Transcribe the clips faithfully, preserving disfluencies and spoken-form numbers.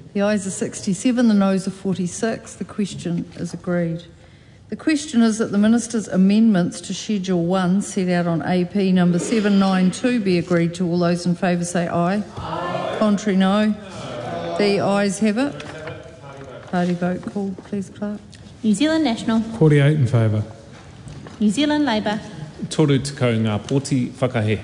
The ayes are sixty-seven, the noes are forty-six. The question is agreed. The question is that the Minister's amendments to Schedule one set out on A P number seven ninety-two be agreed to. All those in favour say aye. Aye. Contrary, no. No. The ayes have it. Party vote called, please, Clerk. New Zealand National. forty-eight in favour. New Zealand Labour. Toru te kau ngā pōti whakahe.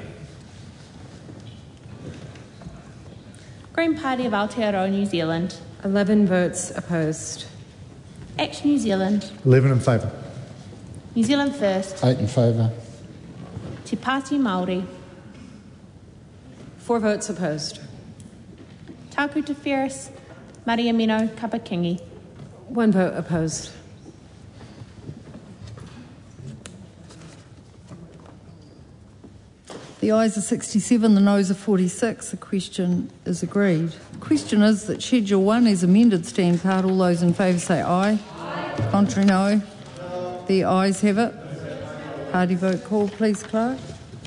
Green Party of Aotearoa New Zealand. eleven votes opposed. Action New Zealand. eleven in favour. New Zealand First. eight in favour. Te Pāti Māori. Four votes opposed. Taku Te Whereas. Mariamino Kapakingi. One vote opposed. The ayes are sixty-seven, the noes are forty-six. The question is agreed. The question is that Schedule one is amended stand part. All those in favour say aye. Aye. Contrary, no. No. The ayes have it. Party vote called, please, Clerk.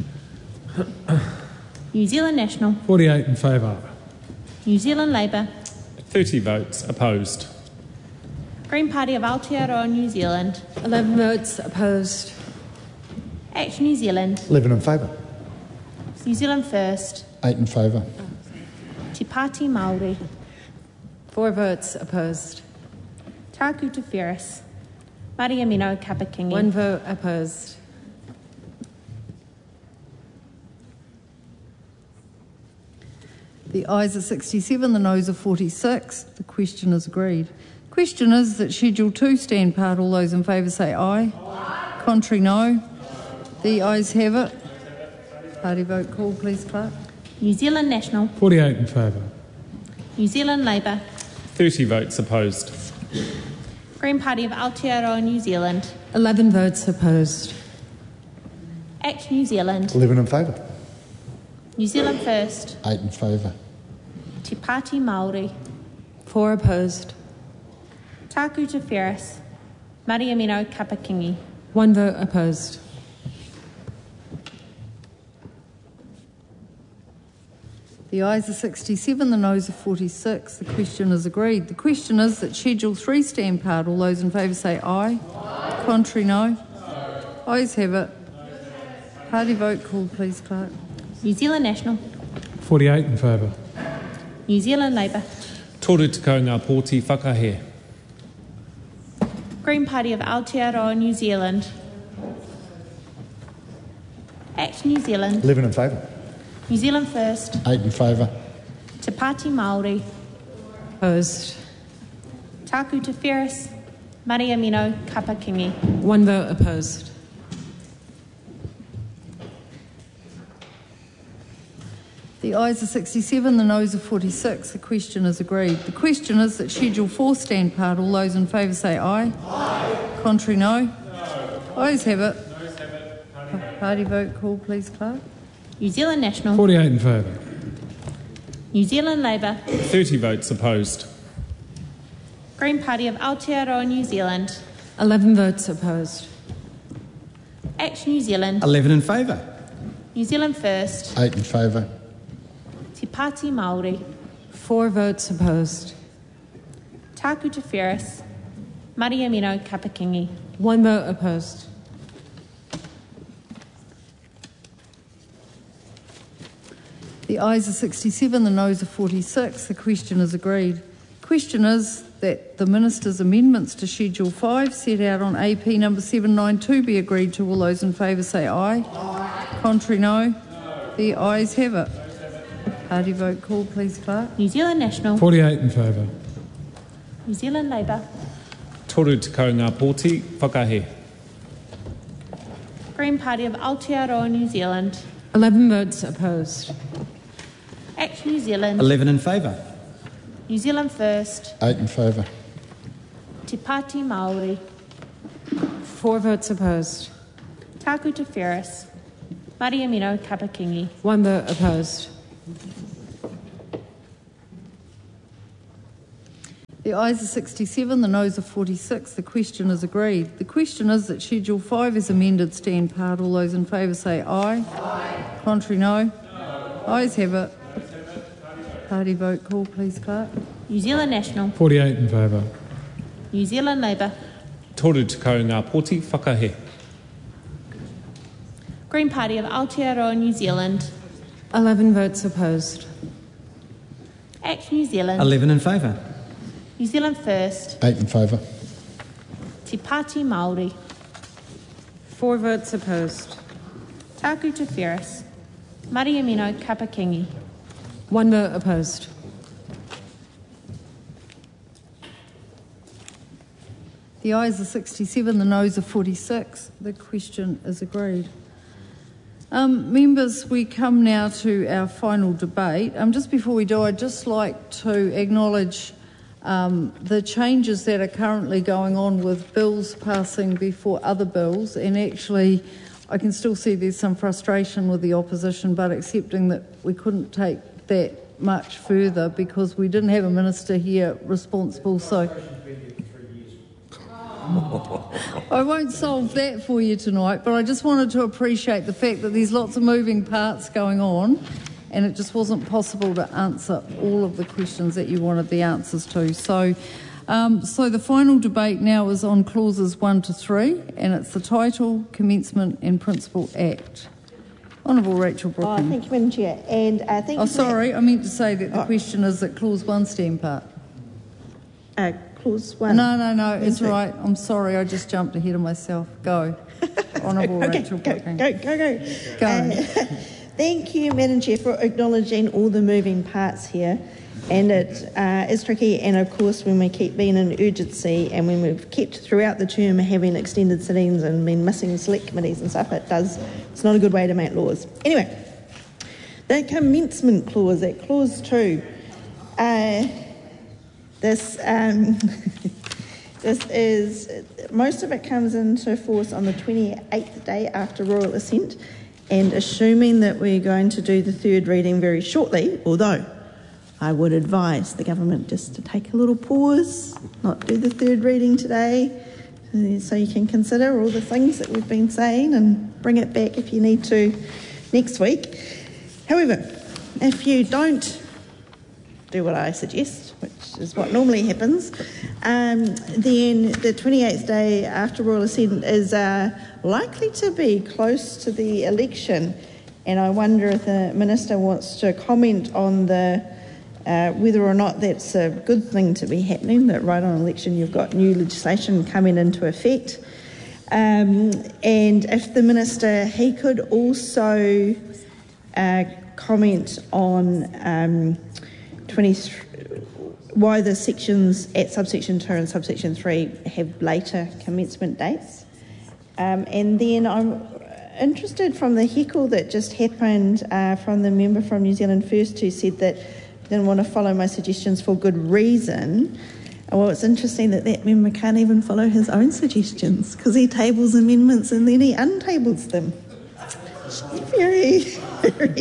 New Zealand National. forty-eight in favour. New Zealand Labour. thirty votes opposed. Green Party of Aotearoa New Zealand. eleven votes opposed. Action New Zealand. eleven in favour. New Zealand First. eight in favour. Te Pāti Māori. Four votes opposed. Taku Te Whereas. Mariamino Kapakingi. One vote opposed. The ayes are sixty-seven, the noes are forty-six. The question is agreed. The question is that Schedule two stand part. All those in favour say aye. Aye. Contrary, no. No. The ayes have it. Party vote called, please, Clerk. New Zealand National. forty-eight in favour. New Zealand Labour. thirty votes opposed. Green Party of Aotearoa New Zealand. eleven votes opposed. Act New Zealand. eleven in favour. New Zealand First. eight in favour. Te Pāti Māori. Four opposed. Taku Te Whereas. Mariamino Kapakingi. One vote opposed. The ayes are sixty-seven, the noes are forty-six. The question is agreed. The question is that Schedule three stand part. All those in favour say aye. Aye. Contrary, no. No. Ayes have it. Party vote called, please, Clerk. New Zealand National. forty-eight in favour. New Zealand Labour. Toru te kau ngā pōti whakahe. Green Party of Aotearoa New Zealand. Act New Zealand. eleven in favour. New Zealand First. eight in favour. Te Pāti Māori. Opposed. Taku Te Whereas. Mariamino Kapakingi. One vote opposed. The ayes are sixty-seven, the noes are forty-six. The question is agreed. The question is that Schedule four stand part. All those in favour say aye. Aye. Contrary, no. No. Ayes have it. Party vote called, please, Clerk. New Zealand National. forty-eight in favour. New Zealand Labour. thirty votes opposed. Green Party of Aotearoa New Zealand. eleven votes opposed. Act New Zealand. eleven in favour. New Zealand First. eight in favour. Te Pāti Māori. Four votes opposed. Taku Te Whereas. Mariamino Kapakingi. One vote opposed. The ayes are sixty-seven, the noes are forty-six. The question is agreed. The question is that the Minister's amendments to Schedule five set out on A P number seven ninety-two be agreed to. All those in favour say aye. Aye. Contrary, no. No. The ayes have it. Party vote called, please, Clerk. New Zealand National. forty-eight in favour. New Zealand Labour. Toru te kau ngā pōti whakahe. Green Party of Aotearoa New Zealand. eleven votes opposed. Act New Zealand. eleven in favour. New Zealand First. eight in favour. Te Pāti Māori. Four votes opposed. Taku Te Whereas. Mariamino Kapakingi. One vote opposed. The ayes are sixty-seven, the noes are forty-six. The question is agreed. The question is that Schedule five is amended stand part. All those in favour say aye. Aye. Contrary, no. No. Ayes have it. Party vote call, please, Clerk. New Zealand National, forty-eight in favour. New Zealand Labour, Toru Te Kao Ngā Pōti Whakahe. Green Party of Aotearoa New Zealand, eleven votes opposed. Act New Zealand, eleven in favour. New Zealand First, Eight in favour. Te Pāti Māori, Four votes opposed. Taku Te Wheres, Mariamino Kapakingi, One vote opposed. The ayes are sixty-seven, the noes are forty-six. The question is agreed. Um, members, we come now to our final debate. Um, just before we do, I'd just like to acknowledge um, the changes that are currently going on with bills passing before other bills, and actually I can still see there's some frustration with the opposition, but accepting that we couldn't take that much further because we didn't have a minister here responsible. So I won't solve that for you tonight, but I just wanted to appreciate the fact that there's lots of moving parts going on and it just wasn't possible to answer all of the questions that you wanted the answers to. So, um, so the final debate now is on clauses one to three, and it's the Title, Commencement and Principal Act. Honourable Rachel Oh, Brookham. thank you, Madam Chair. And uh, thank Oh, you for sorry, I meant to say that the Oh. question is that clause one stand part. that. Uh, clause one. No, no, no, it's Thank you. right. I'm sorry, I just jumped ahead of myself. Go. Honourable Okay, Rachel go, Brookham. go, go, go. Go. Uh, thank you, Madam Chair, for acknowledging all the moving parts here. And it uh, is tricky, and of course, when we keep being in urgency and when we've kept throughout the term having extended sittings and been missing select committees and stuff, it does, it's not a good way to make laws. Anyway, the commencement clause, that clause two, uh, this, um, this is, most of it comes into force on the twenty-eighth day after royal assent, and assuming that we're going to do the third reading very shortly, although I would advise the government just to take a little pause, not do the third reading today, so you can consider all the things that we've been saying and bring it back if you need to next week. However, if you don't do what I suggest, which is what normally happens, um, then the twenty-eighth day after royal assent is uh, likely to be close to the election, and I wonder if the Minister wants to comment on the Uh, whether or not that's a good thing to be happening, that right on election you've got new legislation coming into effect. Um, and if the Minister, he could also uh, comment on um, twenty-three, why the sections at subsection two and subsection three have later commencement dates. Um, and then I'm interested from the heckle that just happened uh, from the member from New Zealand First who said that didn't want to follow my suggestions for good reason. Well, it's interesting that that member can't even follow his own suggestions because he tables amendments and then he untables them. Very, very...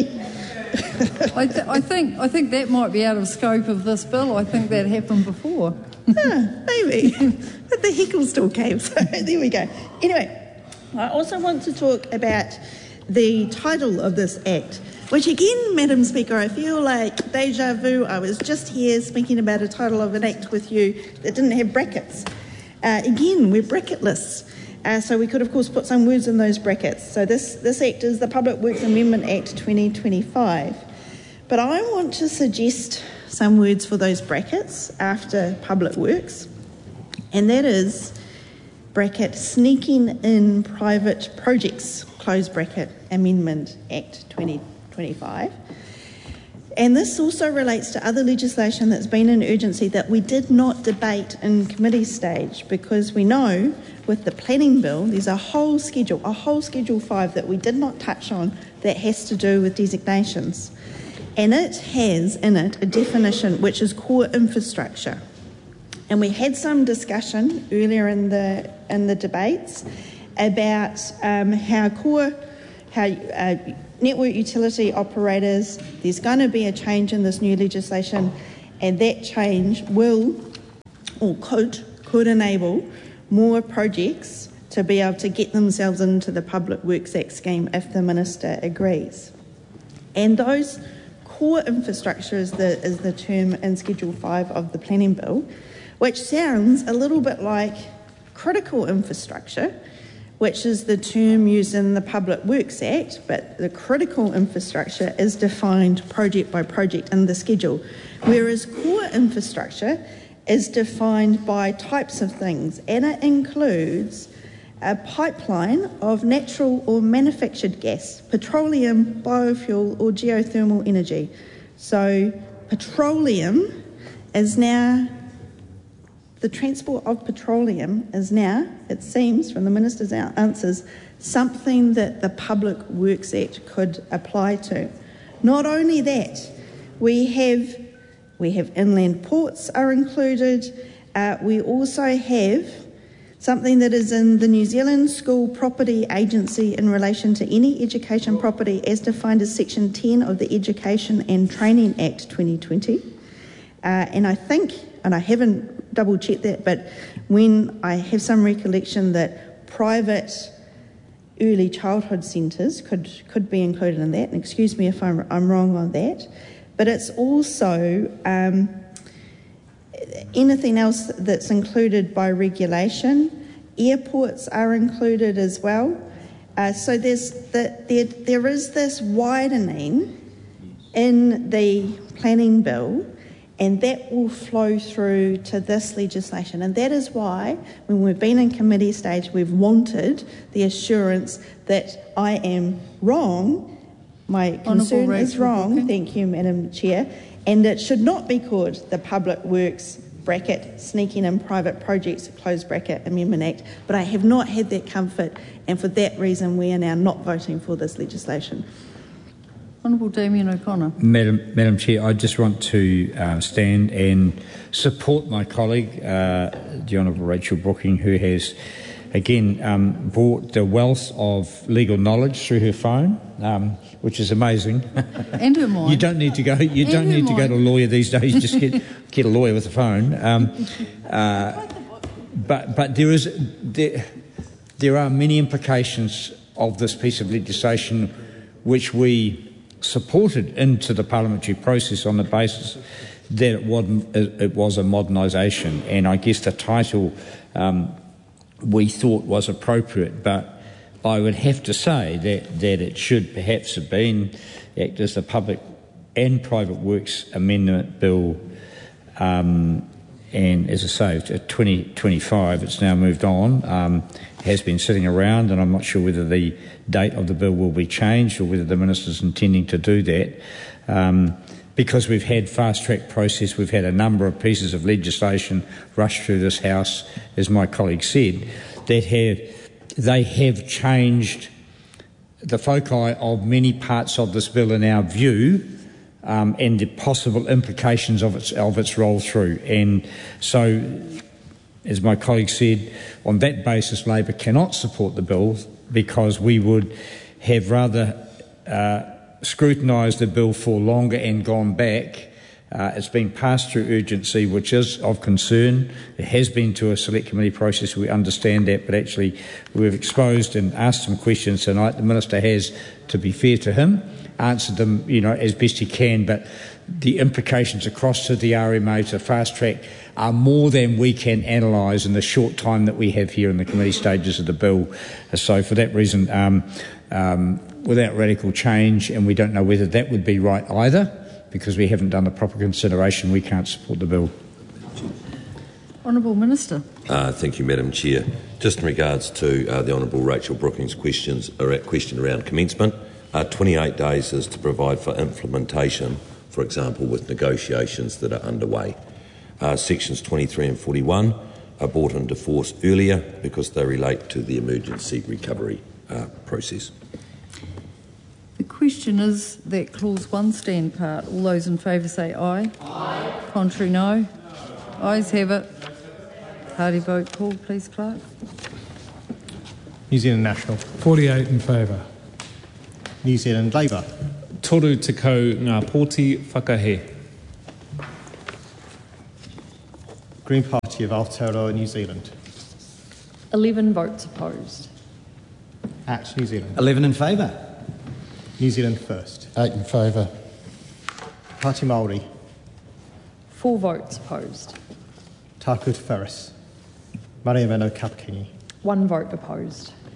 I, th- I think I think that might be out of scope of this bill. I think that happened before. ah, maybe. But the heckle still came, so there we go. Anyway, I also want to talk about the title of this act, which again, Madam Speaker, I feel like deja vu. I was just here speaking about a title of an act with you that didn't have brackets. Uh, again, we're bracketless. Uh, so we could, of course, put some words in those brackets. So this, this act is the Public Works Amendment Act twenty twenty-five. But I want to suggest some words for those brackets after Public Works, and that is bracket sneaking in private projects, close bracket, Amendment Act twenty twenty-five. And this also relates to other legislation that's been in urgency that we did not debate in committee stage, because we know with the planning bill there's a whole schedule, a whole Schedule five that we did not touch on that has to do with designations. And it has in it a definition which is core infrastructure. And we had some discussion earlier in the in the debates about um, how core, how uh, network utility operators, there's going to be a change in this new legislation, and that change will, or could, could enable more projects to be able to get themselves into the Public Works Act scheme if the Minister agrees. And those core infrastructure is the, is the term in Schedule five of the Planning Bill, which sounds a little bit like critical infrastructure, which is the term used in the Public Works Act, but the critical infrastructure is defined project by project in the schedule, whereas core infrastructure is defined by types of things, and it includes a pipeline of natural or manufactured gas, petroleum, biofuel or geothermal energy. So petroleum is now, the transport of petroleum is now, it seems from the Minister's answers, something that the Public Works Act could apply to. Not only that, we have, we have inland ports are included. Uh, we also have something that is in the New Zealand School Property Agency in relation to any education property as defined as Section ten of the Education and Training Act twenty twenty. Uh, and I think, and I haven't double checked that, but when I have some recollection that private early childhood centres could, could be included in that, and excuse me if I'm, I'm wrong on that, but it's also um, anything else that's included by regulation. Airports are included as well. Uh, so there's the, there, there is this widening in the planning bill, and that will flow through to this legislation. And that is why, when we've been in committee stage, we've wanted the assurance that I am wrong. My concern is wrong, Brooking. Thank you, Madam Chair, and it should not be called the Public Works bracket Sneaking in Private Projects close bracket Amendment Act, but I have not had that comfort, and for that reason we are now not voting for this legislation. Honourable Damien O'Connor. Madam, Madam Chair, I just want to uh, stand and support my colleague, uh, the Honourable Rachel Brooking, who has again um, brought the wealth of legal knowledge through her phone, um, which is amazing. And her mind. You don't need to go. You and don't need mind. to go to a lawyer these days. Just get get a lawyer with a phone. Um, uh, but but there is there, there are many implications of this piece of legislation which we supported into the parliamentary process on the basis that it was, it was a modernisation, and I guess the title um, we thought was appropriate, but I would have to say that, that it should perhaps have been act as the Public and Private Works Amendment Bill, um, and as I say, at twenty twenty-five it's now moved on, um, has been sitting around, and I'm not sure whether the date of the bill will be changed or whether the Minister's intending to do that. Um, because we've had fast-track process, we've had a number of pieces of legislation rushed through this House, as my colleague said, that have, they have changed the foci of many parts of this bill in our view, um, and the possible implications of its, of its roll through. And so, as my colleague said, on that basis Labor cannot support the bill, because we would have rather uh, scrutinised the bill for longer and gone back. Uh, it's been passed through urgency, which is of concern. It has been to a select committee process, we understand that, but actually we've exposed and asked some questions tonight. The Minister has, to be fair to him, answered them, you know, as best he can, but the implications across to the R M A to fast track are more than we can analyse in the short time that we have here in the committee stages of the bill. So for that reason, um, um, without radical change, and we don't know whether that would be right either, because we haven't done the proper consideration, we can't support the bill. Honourable Minister. Uh, thank you, Madam Chair. Just in regards to uh, the Honourable Rachel Brooking's questions, or question around commencement, uh, twenty-eight days is to provide for implementation, for example, with negotiations that are underway. Uh, sections twenty-three and forty-one are brought into force earlier because they relate to the emergency recovery uh, process. The question is that clause one stand part. All those in favour say aye. Aye. Contrary, no. no. Ayes have it. Party vote called, please, Clerk. New Zealand National. forty-eight in favour. New Zealand Labour. Toru te kau ngā pōti whakahe. Green Party of Aotearoa, New Zealand. eleven votes opposed. At New Zealand. eleven in favour. New Zealand First. Eight in favour. Party Māori, Four votes opposed. Tāku Te Wheres, Mariamano Kapakini, One vote opposed.